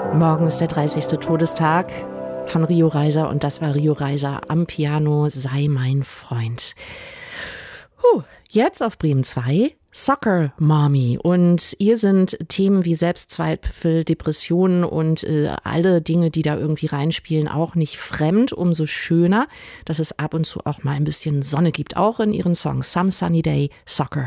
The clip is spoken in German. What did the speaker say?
Morgen ist der 30. Todestag von Rio Reiser und das war Rio Reiser am Piano, Sei mein Freund. Jetzt auf Bremen 2, Soccer Mommy. Und ihr sind Themen wie Selbstzweifel, Depressionen und alle Dinge, die da irgendwie reinspielen, auch nicht fremd. Umso schöner, dass es ab und zu auch mal ein bisschen Sonne gibt, auch in ihren Songs Some Sunny Day, Soccer